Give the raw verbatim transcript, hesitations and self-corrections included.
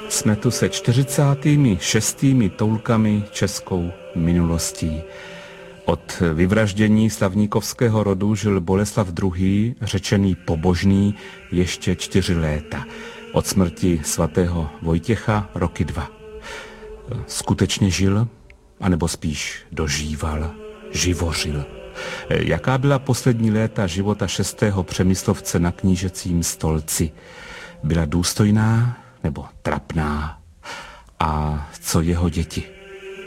Jsme tu se čtyřicátými šestými toulkami českou minulostí. Od vyvraždění slavníkovského rodu žil Boleslav druhý., řečený pobožný, ještě čtyři léta. Od smrti svatého Vojtěcha roky dva. Skutečně žil, anebo spíš dožíval, živořil. Jaká byla poslední léta života šestého Přemyslovce na knížecím stolci? Byla důstojná nebo trapná? A co jeho děti?